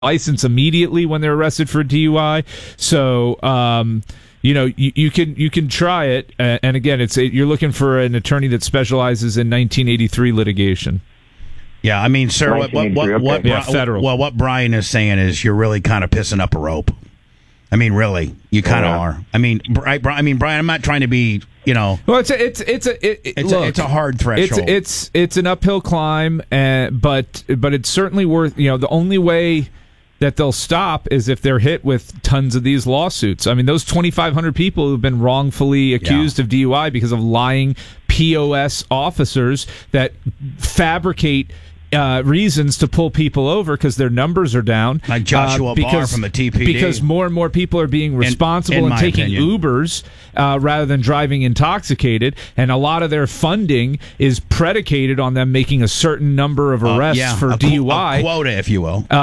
license immediately when they're arrested for DUI. So, you can try it. And again, you're looking for an attorney that specializes in 1983 litigation. Yeah, I mean, sir, what Brian is saying is you're really kind of pissing up a rope. I mean, really, you kind of are. I mean, Brian, I'm not trying to be, Well, it's a hard threshold. It's an uphill climb, but it's certainly worth. The only way that they'll stop is if they're hit with tons of these lawsuits. I mean, those 2,500 people who've been wrongfully accused of DUI because of lying POS officers that fabricate reasons to pull people over because their numbers are down. Like Joshua Barr from the TPD. Because more and more people are being responsible and taking Ubers rather than driving intoxicated. And a lot of their funding is predicated on them making a certain number of arrests for DUI. A quota, if you will.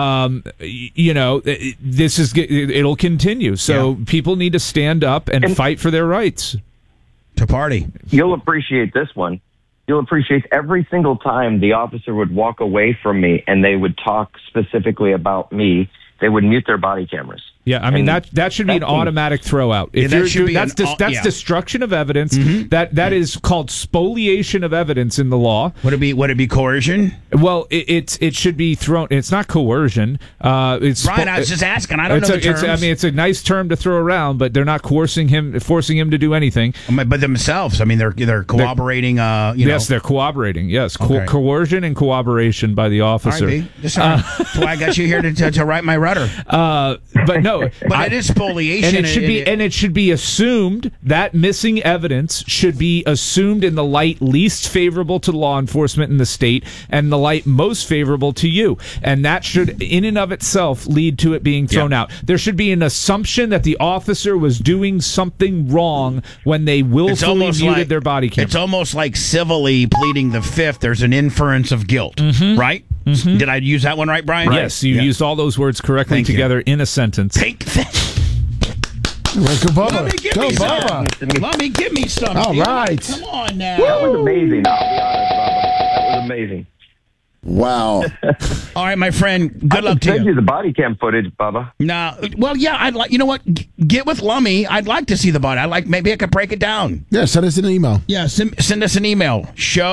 It'll continue. So people need to stand up and fight for their rights. To party. You'll appreciate this one. You'll appreciate every single time the officer would walk away from me and they would talk specifically about me, they would mute their body cameras. Yeah, I mean that should be an automatic throw out. If that's destruction of evidence. Mm-hmm. That is called spoliation of evidence in the law. Would it be coercion? Well, it should be thrown. It's not coercion. It's Brian, I was just asking. I don't know the terms. It's a nice term to throw around, but they're not forcing him to do anything. But themselves, I mean, they're cooperating. Yes, they're cooperating. Yes, okay. Coercion and cooperation by the officer. All right, that's why I got you here to write my rudder. But no. But it is spoliation, and it should be assumed that missing evidence should be assumed in the light least favorable to law enforcement in the state and the light most favorable to you, and that should, in and of itself, lead to it being thrown out. There should be an assumption that the officer was doing something wrong when they willfully muted their body camera. It's almost like civilly pleading the fifth. There's an inference of guilt, right? Mm-hmm. Did I use that one right, Brian? Yes, you used all those words correctly together in a sentence. Welcome, Bubba. Let me give me some. All right. Come on now. That was amazing. I'll be honest, Bubba. That was amazing. Wow. All right, my friend. Good luck to you. I send you the body cam footage, Bubba. I'd like. You know what? Get with Lummy. I'd like to see the body. Maybe I could break it down. Yeah, send us an email. Yeah, send us an email.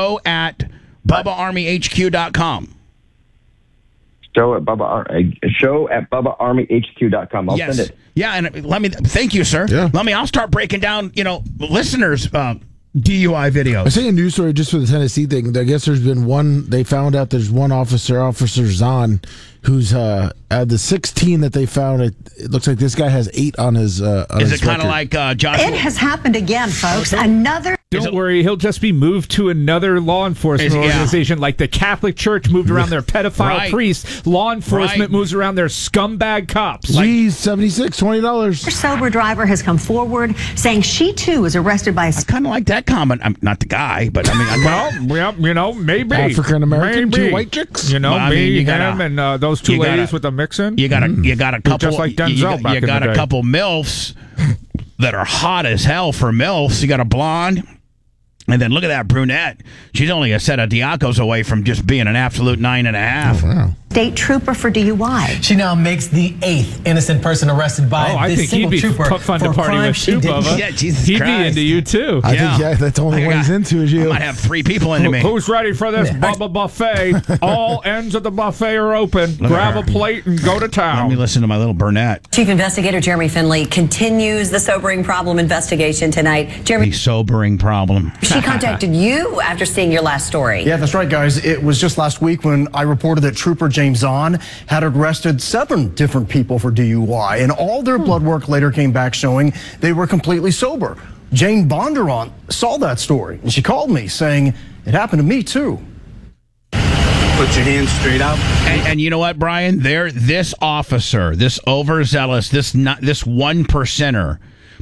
show@BubbaArmyHQ.com. Show at BubbaArmyHQ.com. I'll send it. Yeah, and thank you, sir. Yeah. I'll start breaking down, listeners' DUI videos. I see a news story just for the Tennessee thing. I guess there's been one. They found out there's one Officer Zahn, who's the 16 that they found. It looks like this guy has 8 on his. Is it kind of like Joshua? It has happened again, folks. Another. Don't worry, he'll just be moved to another law enforcement organization, like the Catholic Church moved around their pedophile priests. Law enforcement moves around their scumbag cops. Please, $76, $20. A sober driver has come forward saying she too was arrested by a. I kind of like that comment. I'm not the guy, but maybe African American, 2 white chicks. Him and those 2 ladies with the mix-in. You got a couple, just like Denzel. You got a couple MILFs that are hot as hell for MILFs. You got a blonde. And then look at that brunette. She's only a set of Diacos away from just being an absolute 9.5. Oh, wow. State trooper for DUI. She now makes the 8th innocent person arrested by this single trooper. I think he'd be fun to party with too, Bubba. Yeah, Jesus He'd Christ. be into you too. I think that's the only one he's into is you. I might have 3 people into me. Who's ready for this Bubba buffet? All ends of the buffet are open. Grab a plate and go to town. Let me listen to my little Burnett. Chief Investigator Jeremy Finley continues the sobering problem investigation tonight. Jeremy, The sobering problem. she contacted you after seeing your last story. Yeah, that's right, guys. It was just last week when I reported that Trooper James Zahn had arrested 7 different people for DUI, and all their blood work later came back showing they were completely sober. Jane Bondurant saw that story, and she called me saying, it happened to me too. Put your hands straight out. And you know what, Brian? This officer, this overzealous, this 1%er,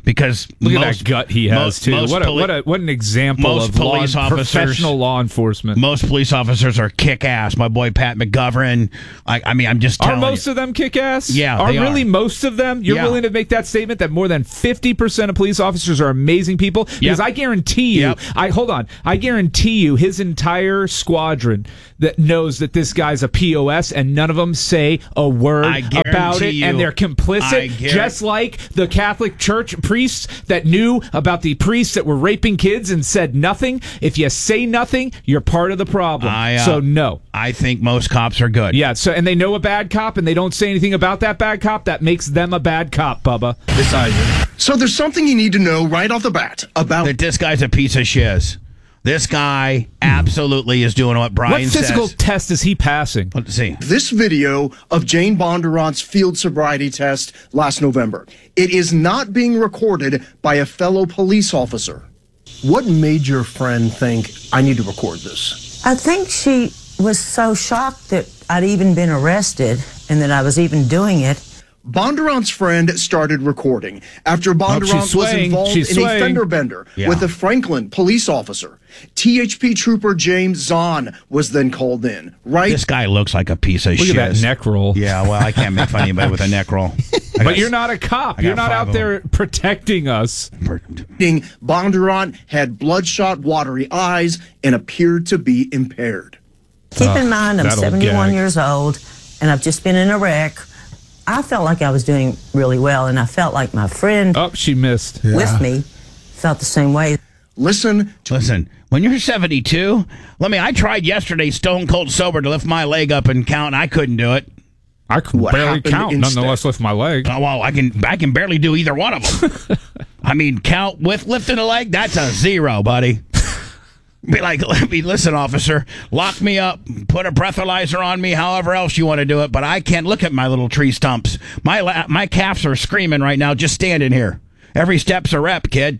because look at that gut he has too. What an example of professional law enforcement. Most police officers are kick ass. My boy Pat McGovern. I mean, I'm just telling you. Are most of them kick ass? Yeah, are really most of them? You're willing to make that statement that more than 50% of police officers are amazing people? Because I guarantee you, I guarantee you, his entire squadron that knows that this guy's a POS, and none of them say a word about it, and they're complicit, just like the Catholic Church priests that knew about the priests that were raping kids and said nothing. If you say nothing, you're part of the problem. So no. I think most cops are good. Yeah, and they know a bad cop, and they don't say anything about that bad cop. That makes them a bad cop, Bubba. So there's something you need to know right off the bat about that this guy's a piece of shiz. This guy absolutely is doing what Brian says. What physical test is he passing? Let's see. This video of Jane Bondurant's field sobriety test last November. It is not being recorded by a fellow police officer. What made your friend think, I need to record this? I think she was so shocked that I'd even been arrested and that I was even doing it. Bondurant's friend started recording after Bondurant was involved in a fender bender with a Franklin police officer. THP Trooper James Zahn was then called in, right? This guy looks like a piece of shit. Look at that neck roll. Yeah, well, I can't make fun of anybody with a neck roll. But you're not a cop. You're not out there protecting us. Bondurant had bloodshot, watery eyes and appeared to be impaired. Keep in mind, I'm 71 years old, and I've just been in a wreck. I felt like I was doing really well, and I felt like my friend she missed. With me felt the same way. Listen, when you're 72, I tried yesterday stone cold sober to lift my leg up and count, and I couldn't do it. I could barely count, nonetheless lift my leg. Oh, well, I can barely do either one of them. I mean, count with lifting a leg, that's a 0, buddy. Be like, listen, officer, lock me up, put a breathalyzer on me, however else you want to do it, but I can't look at my little tree stumps. My calves are screaming right now just standing here. Every step's a rep, kid.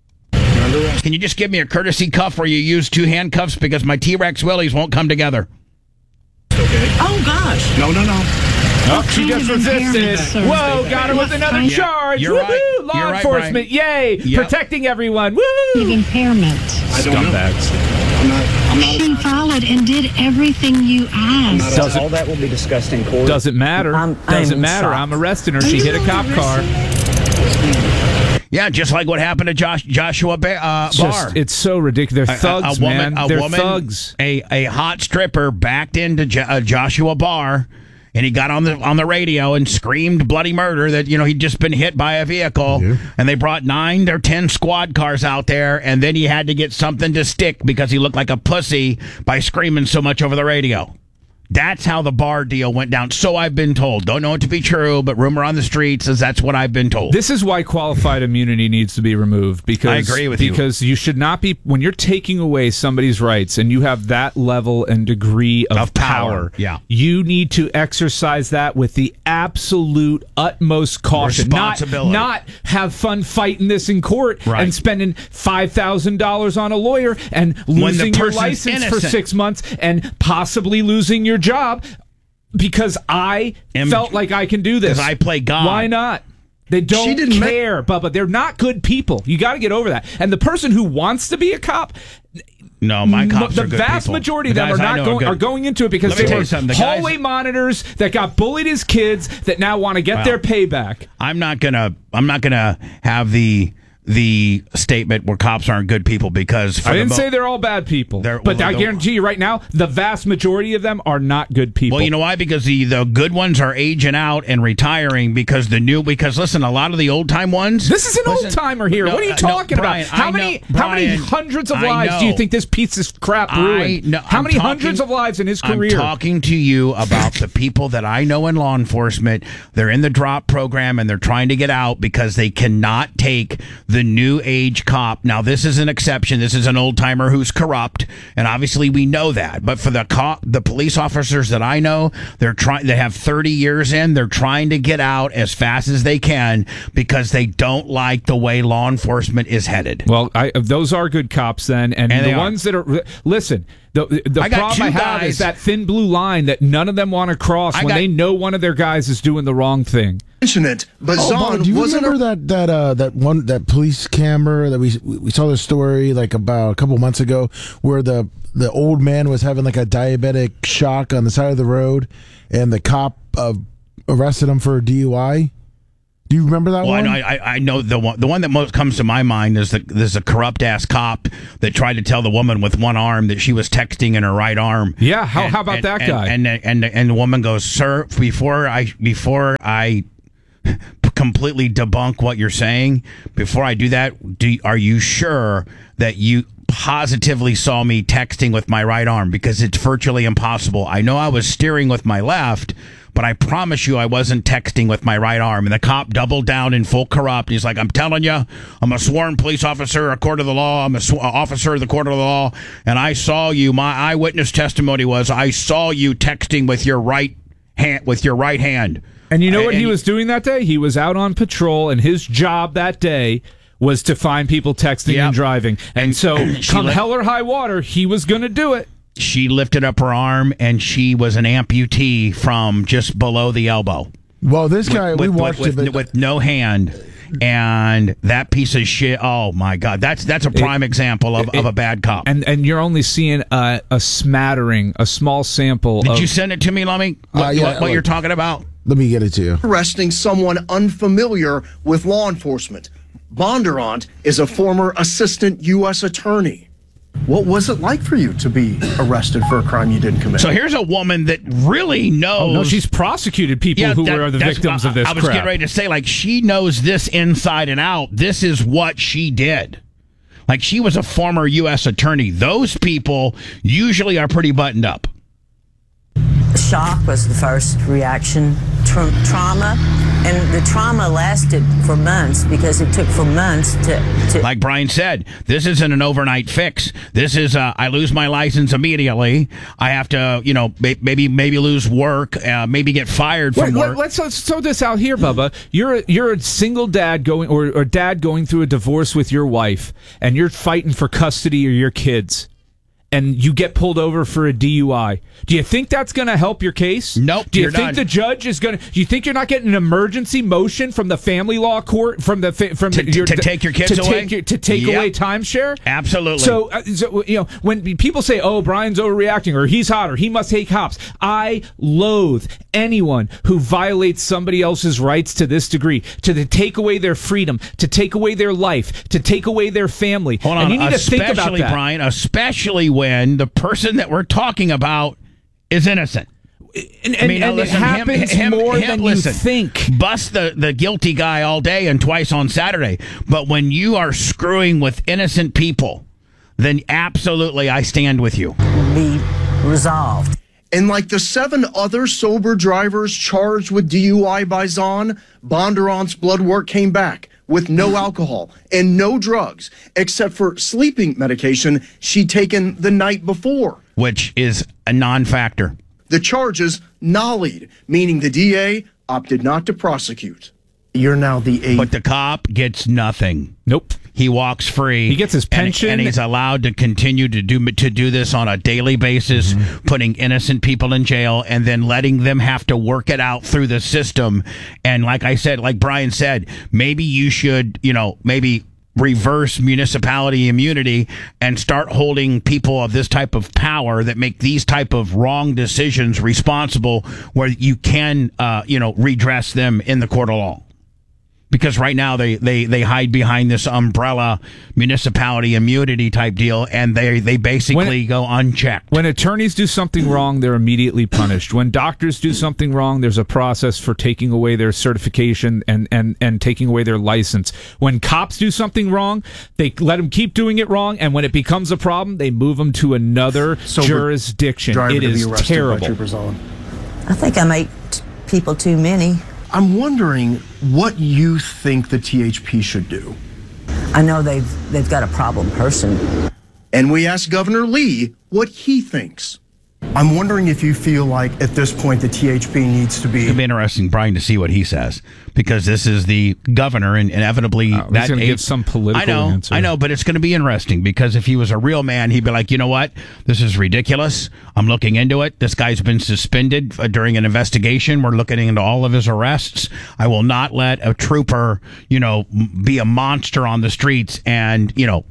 Can you just give me a courtesy cuff where you use 2 handcuffs because my T-Rex willies won't come together? Okay. Oh, gosh. No. Oh, she just resisted. Whoa, got her with another charge. You're right. Law enforcement, yay. Protecting everyone. Woo! Impairment. Scumbags. I'm not. She followed and did everything you asked. All that will be discussed in court. Doesn't matter. Doesn't matter. I'm arresting her. She hit a cop car. Yeah, just like what happened to Joshua Barr. It's so ridiculous. They're thugs, man. They're thugs. A hot stripper backed into Joshua Barr, and he got on the radio and screamed bloody murder that he'd just been hit by a vehicle. Yeah. And they brought 9 or 10 squad cars out there, and then he had to get something to stick because he looked like a pussy by screaming so much over the radio. That's how the Barr deal went down. So I've been told. Don't know it to be true, but rumor on the streets is that's what I've been told. This is why qualified immunity needs to be removed. Because I agree with you. Because you should not be, when you're taking away somebody's rights and you have that level and degree of power, you need to exercise that with the absolute utmost caution. Responsibility. Not have fun fighting this in court and spending $5,000 on a lawyer and losing your license for 6 months and possibly losing your job because I felt like I can do this. Because I play God. Why not? They don't care, Bubba. They're not good people. You got to get over that. And the person who wants to be a cop, no, my cops are good the vast people. Majority of them are going into it because they were hallway monitors that got bullied as kids that now want to get their payback. I'm not gonna have the statement where cops aren't good people because I didn't say they're all bad people, but I guarantee you right now the vast majority of them are not good people. Well, you know why? Because the good ones are aging out and retiring because listen, a lot of the old time ones. This is an old timer here. What are you talking about? How many hundreds of lives do you think this piece of crap ruined? How many hundreds of lives in his career? I'm talking to you about the people that I know in law enforcement. They're in the drop program and they're trying to get out because they cannot take the new age cop. Now, this is an exception. This is an old timer who's corrupt, and obviously we know that. But for the police officers that I know, they have 30 years in. They're trying to get out as fast as they can because they don't like the way law enforcement is headed. Well, those are good cops then, and the ones that are listen. The problem I have is that thin blue line that none of them want to cross when they know one of their guys is doing the wrong thing. But Zahn do you wasn't remember that police camera that we saw the story like about a couple months ago where the old man was having like a diabetic shock on the side of the road and the cop arrested him for a DUI? Do you remember that one? I know the one that most comes to my mind is there's a corrupt ass cop that tried to tell the woman with one arm that she was texting in her right arm. Yeah, how about that guy? And the woman goes, "Sir, before I completely debunk what you're saying, before I do that, are you sure that you positively saw me texting with my right arm? Because it's virtually impossible. I know I was steering with my left, but I promise you I wasn't texting with my right arm." And the cop doubled down in full corrupt. He's like, "I'm telling you, I'm a sworn police officer, a court of the law. I'm a officer of the court of the law. And I saw you. My eyewitness testimony was I saw you texting with your right hand. And you know what he was doing that day? He was out on patrol, and his job that day was to find people texting and driving. And so, come hell or high water, he was going to do it. She lifted up her arm, and she was an amputee from just below the elbow. Well, this guy, we watched it with no hand. And that piece of shit, oh my God, that's a prime example of a bad cop. And you're only seeing a smattering, a small sample. Did you send it to me, Lummy? What you're talking about? Let me get it to you. Arresting someone unfamiliar with law enforcement. Bondurant is a former assistant U.S. attorney. What was it like for you to be arrested for a crime you didn't commit? So here's a woman that really knows. Oh, no, she's prosecuted people who were the victims of this crap. I was getting ready to say, like, she knows this inside and out. This is what she did. Like, she was a former U.S. attorney. Those people usually are pretty buttoned up. Shock was the first reaction, trauma, and the trauma lasted for months because it took for months to... Like Brian said, this isn't an overnight fix. This is, I lose my license immediately. I have to, maybe lose work, maybe get fired from work. Let's throw this out here, Bubba. You're a single dad going, or dad going through a divorce with your wife, and you're fighting for custody of your kids. And you get pulled over for a DUI. Do you think that's going to help your case? Nope. Do you think the judge is going to? Do you think you're not getting an emergency motion from the family law court to take your kids away? To take away timeshare? Absolutely. So when people say, "Oh, Brian's overreacting," or "He's hot," or "He must hate cops," I loathe anyone who violates somebody else's rights to this degree, to take away their freedom, to take away their life, to take away their family. Hold on, and you need to think about that, Brian. Especially when the person that we're talking about is innocent. And it happens more than you think. Bust the guilty guy all day and twice on Saturday. But when you are screwing with innocent people, then absolutely I stand with you. Be resolved. And like the 7 other sober drivers charged with DUI by Zahn, Bondurant's blood work came back with no alcohol and no drugs, except for sleeping medication she'd taken the night before. Which is a non-factor. The charges nollied, meaning the DA opted not to prosecute. You're now the 8th. But the cop gets nothing. Nope. He walks free. He gets his pension. And he's allowed to continue to do this on a daily basis, putting innocent people in jail and then letting them have to work it out through the system. And like I said, like Brian said, maybe you should, maybe reverse municipality immunity and start holding people of this type of power that make these type of wrong decisions responsible, where you can, redress them in the court of law. Because right now they hide behind this umbrella municipality immunity type deal, and they basically go unchecked. When attorneys do something wrong, they're immediately punished. When doctors do something wrong, there's a process for taking away their certification and taking away their license. When cops do something wrong, they let them keep doing it wrong, and when it becomes a problem, they move them to another jurisdiction. It is terrible. I think I make people too many. I'm wondering what you think the THP should do. I know they've got a problem person. And we asked Governor Lee what he thinks. I'm wondering if you feel like at this point the THP needs to be... It'll be interesting, Brian, to see what he says, because this is the governor, and inevitably... he's going to give some political answer. I know, but it's going to be interesting, because if he was a real man, he'd be like, you know what? This is ridiculous. I'm looking into it. This guy's been suspended during an investigation. We're looking into all of his arrests. I will not let a trooper, be a monster on the streets and,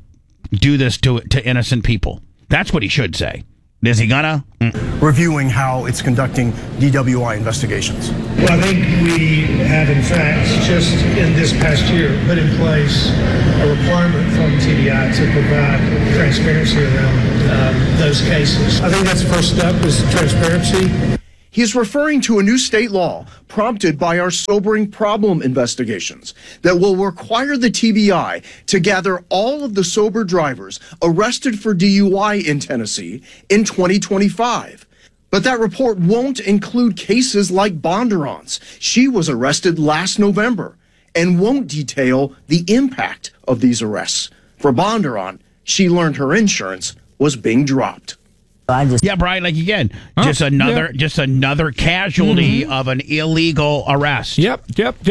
do this to innocent people. That's what he should say. Is he gonna? Reviewing how it's conducting DWI investigations. Well, I think we have, in fact, just in this past year, put in place a requirement from TDI to provide transparency around those cases. I think that's the first step, is transparency. He's referring to a new state law prompted by our sobering problem investigations that will require the TBI to gather all of the sober drivers arrested for DUI in Tennessee in 2025. But that report won't include cases like Bondurant's. She was arrested last November, and won't detail the impact of these arrests. For Bondurant, she learned her insurance was being dropped. Brian, just another casualty of an illegal arrest. Yep.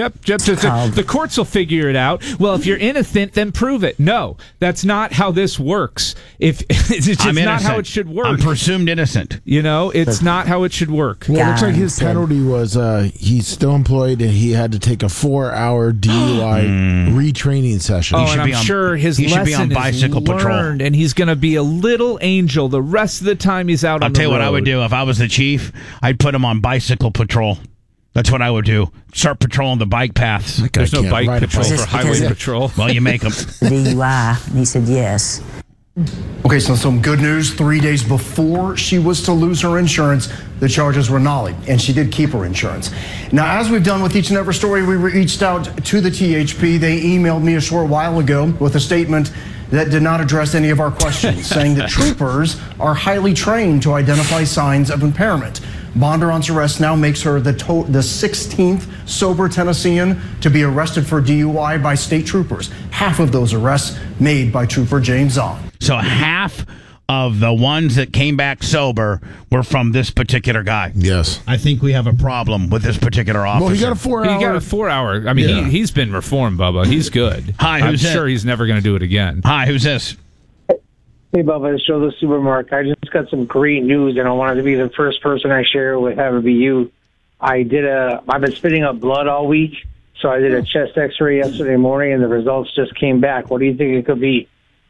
The courts will figure it out. Well, if you're innocent, then prove it. No, that's not how this works. It's just not how it should work. I'm presumed innocent. It's not how it should work. Well, it looks like his penalty was he's still employed and he had to take a 4-hour DUI retraining session. And I'm sure his lesson should be on bicycle is learned, and he's going to be a little angel the rest of the time he's out on the road. I'll tell you what I would do if I was the chief. I'd put him on bicycle patrol. That's what I would do. Start patrolling the bike paths. There's no bike patrol for highway patrol. Well, you make them. DUI. And he said yes. Okay, so some good news. 3 days before she was to lose her insurance, the charges were nollied, and she did keep her insurance. Now, as we've done with each and every story, we reached out to the THP. They emailed me a short while ago with a statement that did not address any of our questions, saying that troopers are highly trained to identify signs of impairment. Bondurant's arrest now makes her the 16th sober Tennessean to be arrested for DUI by state troopers. Half of those arrests made by Trooper James Zahn. So half of the ones that came back sober were from this particular guy. Yes. I think we have a problem with this particular officer. Well, he got a 4-hour. He got a 4-hour. I mean, he's been reformed, Bubba. He's good. Hi, I'm sure he's never going to do it again. Hi, who's this? Hey, Bubba, it's Joe the Supermarket. I just got some great news, and I wanted to be the first person I share with, have it be you. I've been spitting up blood all week, so I did a chest x-ray yesterday morning, and the results just came back. What do you think it could be?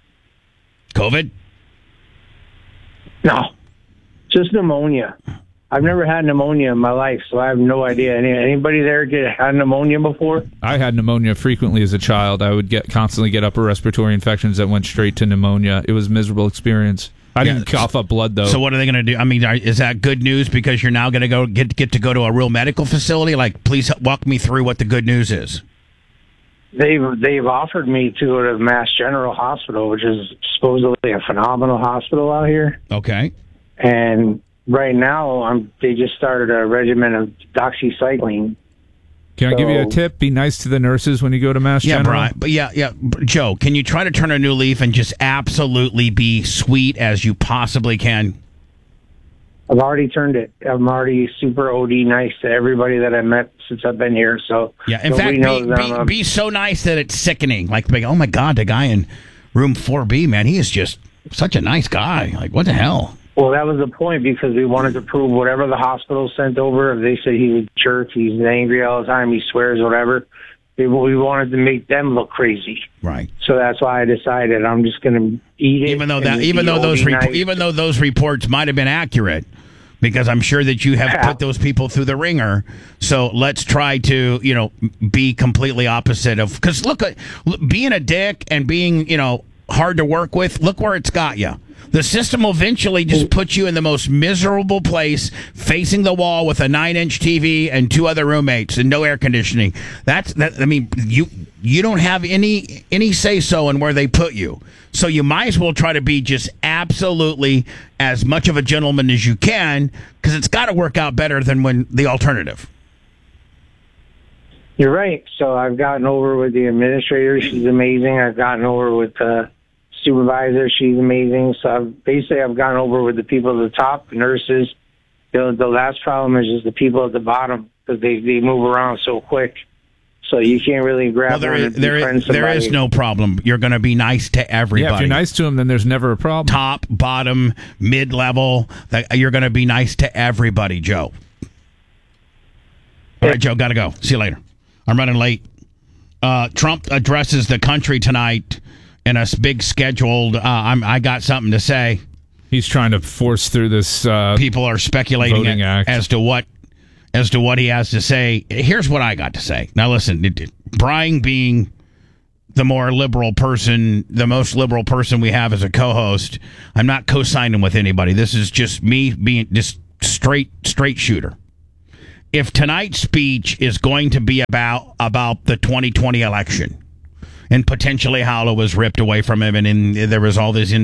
COVID? No, just pneumonia. I've never had pneumonia in my life, so I have no idea. Anybody there had pneumonia before? I had pneumonia frequently as a child. I would constantly get upper respiratory infections that went straight to pneumonia. It was a miserable experience. I didn't cough up blood, though. So what are they going to do? I mean, is that good news because you're now going to get to go to a real medical facility? Like, please walk me through what the good news is. They've offered me to go to Mass General Hospital, which is supposedly a phenomenal hospital out here. Okay. And right now, they just started a regimen of doxycycline. Can I give you a tip? Be nice to the nurses when you go to Mass General. Brian. But Joe, can you try to turn a new leaf and just absolutely be sweet as you possibly can? I've already turned it. I'm already super OD nice to everybody that I've met since I've been here. So in fact, be so nice that it's sickening. Like, oh my God, the guy in room 4B, man, he is just such a nice guy. Like, what the hell? Well, that was the point, because we wanted to prove whatever the hospital sent over. If they said he's a jerk, he's angry all the time, he swears, whatever, we wanted to make them look crazy. Right. So that's why I decided I'm just going to eat it. Even though those reports might have been accurate, because I'm sure that you have put those people through the ringer. So let's try to, be completely opposite of, because look, being a dick and being, hard to work with, look where it's got you. The system will eventually just put you in the most miserable place, facing the wall with a 9-inch TV and 2 other roommates and no air conditioning. I mean, you don't have any say-so in where they put you. So you might as well try to be just absolutely as much of a gentleman as you can, because it's got to work out better than when the alternative. You're right. So I've gotten over with the administrator. She's amazing. I've gotten over with supervisor. She's amazing. So I've gone over with the people at the top, nurses. The last problem is just the people at the bottom because they move around so quick. So you can't really grab there somebody. is no problem. You're going to be nice to everybody. Yeah, if you're nice to them, then there's never a problem. Top, bottom, mid-level. You're going to be nice to everybody, Joe. All right, Joe, got to go. See you later. I'm running late. Trump addresses the country tonight in a big scheduled. I got something to say. He's trying to force through this. People are speculating as to what he has to say. Here's what I got to say. Now, listen, Brian being the more liberal person, the most liberal person we have as a co-host, I'm not co-signing with anybody. This is just me being just straight shooter. If tonight's speech is going to be about the 2020 election and potentially how it was ripped away from him, and there was all this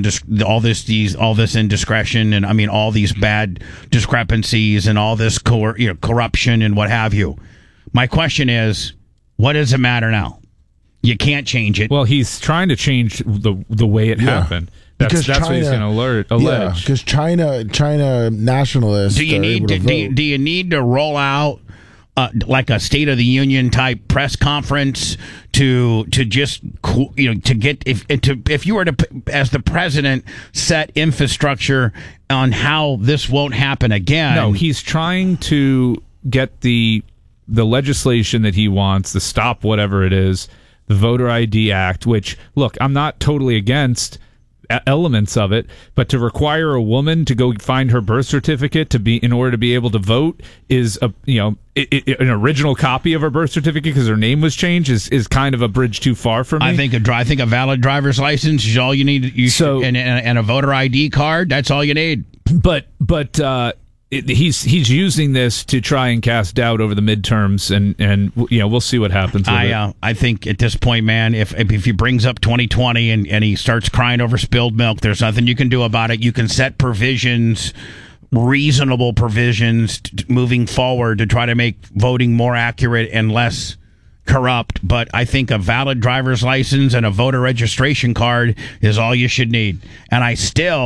indiscretion, and I mean all these bad discrepancies and all this corruption and what have you. My question is, what does it matter now? You can't change it. Well, he's trying to change the way it happened. That's China, what he's going to allege. Yeah, because China nationalists. Do you need to roll out like a State of the Union type press conference to just to get if you were to, as the president, set infrastructure on how this won't happen again? No, he's trying to get the legislation that he wants, the stop whatever it is, the Voter ID Act, which, look, I'm not totally against elements of it, but to require a woman to go find her birth certificate in order to be able to vote is an original copy of her birth certificate because her name was changed is kind of a bridge too far for me. I think a valid driver's license is all you need. And a voter ID card, that's all you need. But he's using this to try and cast doubt over the midterms, and we'll see what happens with it. I think at this point, man, if he brings up 2020 and he starts crying over spilled milk, there's nothing you can do about it. You can set provisions, reasonable provisions moving forward to try to make voting more accurate and less corrupt, but I think a valid driver's license and a voter registration card is all you should need. And I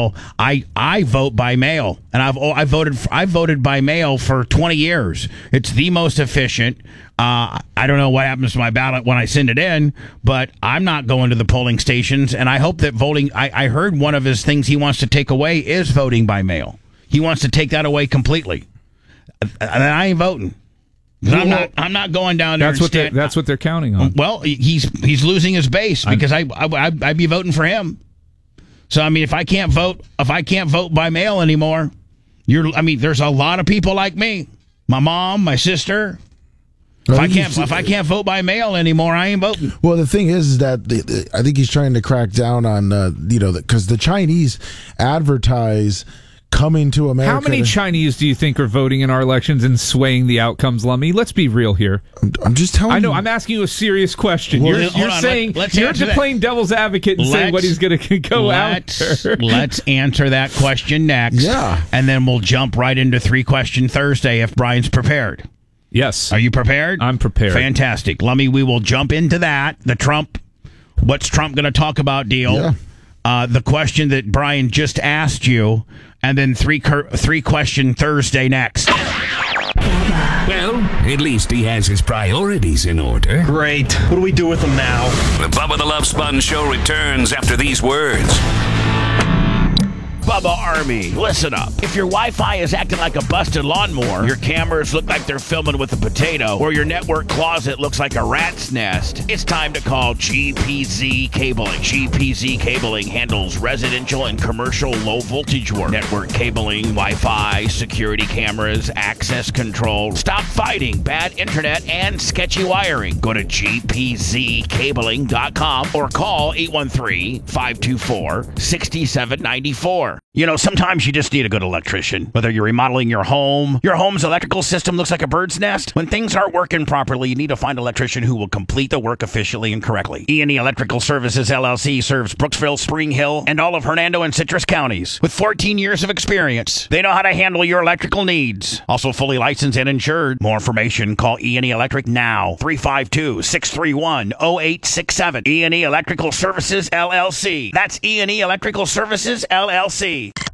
vote by mail, and I voted by mail for 20 years. It's the most efficient. I don't know what happens to my ballot when I send it in, but I'm not going to the polling stations, and I hope that voting. I heard one of his things he wants to take away is voting by mail. He wants to take that away completely, and I ain't voting. I'm not going down there. That's what they're counting on. Well, he's losing his base because I'd be voting for him. So I mean, if I can't vote by mail anymore, there's a lot of people like me, my mom, my sister. If I can't vote by mail anymore, I ain't voting. Well, the thing is that I think he's trying to crack down on because the Chinese advertise coming to America. How many Chinese do you think are voting in our elections and swaying the outcomes, Lummy? Let's be real here. I'm just telling you. I know. I'm asking you a serious question. Well, you're saying you're playing devil's advocate and saying what he's going to go after. Let's answer that question next. Yeah. And then we'll jump right into 3-Question Thursday if Brian's prepared. Yes. Are you prepared? I'm prepared. Fantastic. Lummy, we will jump into that. What's Trump going to talk about deal? Yeah. The question that Brian just asked you, and then 3-Question Thursday next. Well, at least he has his priorities in order. Great. What do we do with them now? The Bubba the Love Sponge Show returns after these words. Bubba Army, listen up. If your Wi-Fi is acting like a busted lawnmower, your cameras look like they're filming with a potato, or your network closet looks like a rat's nest, it's time to call GPZ Cabling. GPZ Cabling handles residential and commercial low-voltage work, network cabling, Wi-Fi, security cameras, access control. Stop fighting bad internet and sketchy wiring. Go to gpzcabling.com or call 813-524-6794. matter. You know, sometimes you just need a good electrician. Whether you're remodeling your home's electrical system looks like a bird's nest. When things aren't working properly, you need to find an electrician who will complete the work efficiently and correctly. E&E Electrical Services LLC serves Brooksville, Spring Hill, and all of Hernando and Citrus counties. With 14 years of experience, they know how to handle your electrical needs. Also fully licensed and insured. More information, call E&E Electric now. 352-631-0867. E&E Electrical Services LLC. That's E&E Electrical Services LLC.